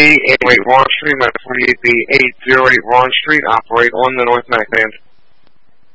808 Ron Street, 48B 808 Ron Street, operate on the North Mac band.